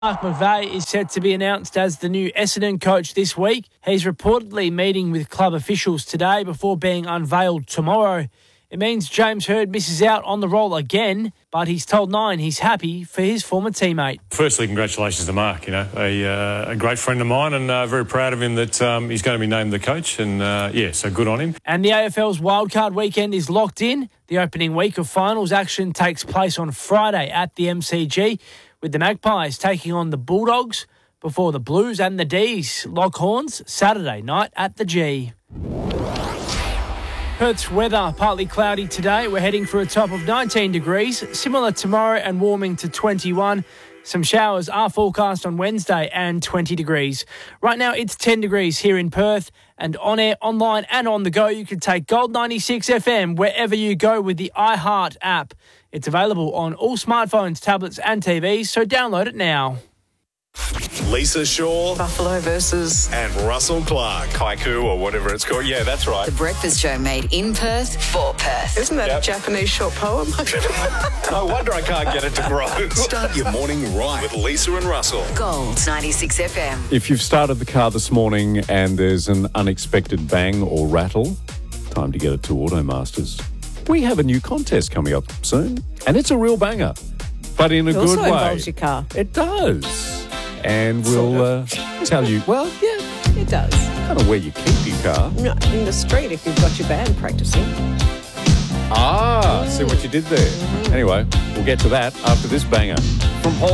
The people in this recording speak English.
Mark McVeigh is set to be announced as the new Essendon coach this week. He's reportedly meeting with club officials today before being unveiled tomorrow. It means James Hird misses out on the role again, but he's told Nine he's happy for his former teammate. Firstly, congratulations to Mark, a great friend of mine, and very proud of him that he's going to be named the coach, and so good on him. And the AFL's wildcard weekend is locked in. The opening week of finals action takes place on Friday at the MCG, with the Magpies taking on the Bulldogs before the Blues and the D's lock horns Saturday night at the G. Perth's weather, partly cloudy today. We're heading for a top of 19 degrees, similar tomorrow and warming to 21. Some showers are forecast on Wednesday and 20 degrees. Right now it's 10 degrees here in Perth, and on air, online and on the go, you can take Gold 96 FM wherever you go with the iHeart app. It's available on all smartphones, tablets and TVs, so download it now. Lisa Shaw, Buffalo versus and Russell Clark. Haiku or whatever it's called. Yeah, that's right. The Breakfast Show made in Perth for Perth. Isn't that a Japanese short poem? No wonder I can't get it to grow. Start your morning right with Lisa and Russell. Gold 96 FM. If you've started the car this morning and there's an unexpected bang or rattle, time to get it to Automasters. We have a new contest coming up soon, and it's a real banger, but in a good way. It also involves your car. It does. And we'll tell you, well, yeah, It does. kind of where you keep your car. No, in the street if you've got your band practicing. See what you did there. Anyway, we'll get to that after this banger. From